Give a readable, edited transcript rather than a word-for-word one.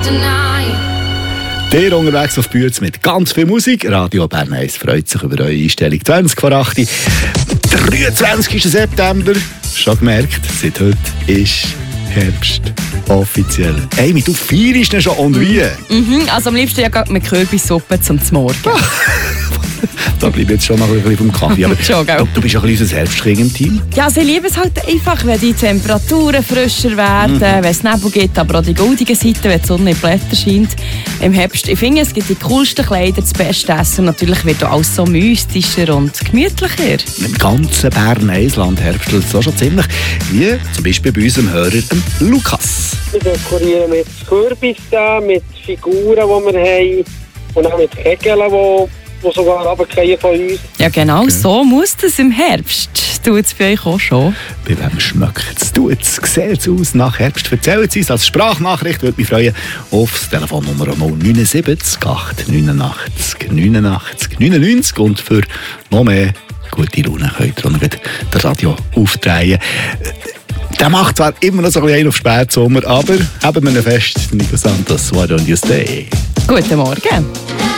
Der unterwegs auf Bühz mit ganz viel Musik. Radio Bern 1 freut sich über eure Einstellung. 20 vor 8. 23. September. Schon gemerkt, seit heute ist Herbst. Offiziell. Amy, du feierst ihn schon und wie? Also am liebsten ja mit Kürbissuppe zum Morgen. Da bleibe ich jetzt schon noch ein bisschen vom Kaffee. Aber Schon, gell? du bist ja ein bisschen unser Herbstkind im Team. Ja, sie lieben es halt einfach, wenn die Temperaturen frischer werden, wenn es Nebel gibt, aber auch die goldige Seite, wenn die Sonne in die Blätter scheint. Im Herbst, ich finde, es gibt die coolsten Kleider, das beste Essen und natürlich wird auch alles so mystischer und gemütlicher. Im ganzen Bern-Eisland herbstelt es auch schon ziemlich. Wie zum Beispiel bei unserem Hörer Lukas. Wir dekorieren mit Kürbissen, mit Figuren, die wir haben und auch mit Kegeln, die sogar runterfallen von uns. Ja genau, so muss das im Herbst. Tut es bei euch auch schon? Bei wem schmeckt es? Sieht es aus nach Herbst? Erzählt es uns als Sprachnachricht. Würde mich freuen auf die Telefonnummer 079 889 89 99. Und für noch mehr gute Laune könnt ihr auch noch das Radio aufdrehen. Der macht zwar immer noch so ein bisschen auf Spätsommer, aber haben wir ihn fest. Nico Santos, why don't you stay? Guten Morgen.